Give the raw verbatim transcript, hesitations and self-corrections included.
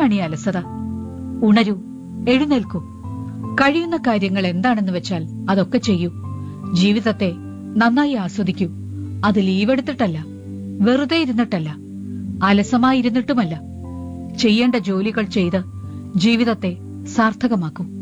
എന്തിനാണ് ഈ അലസത? ഉണരൂ, എഴുന്നേൽക്കൂ. കഴിയുന്ന കാര്യങ്ങൾ എന്താണെന്ന് വെച്ചാൽ അതൊക്കെ ചെയ്യൂ. ജീവിതത്തെ നന്നായി ആസ്വദിക്കൂ. അത് ലീവെടുത്തിട്ടല്ല, വെറുതെ ഇരുന്നിട്ടല്ല, അലസമായിരുന്നിട്ടുമല്ല. ചെയ്യേണ്ട ജോലികൾ ചെയ്ത് ജീവിതത്തെ സാർത്ഥകമാക്കൂ.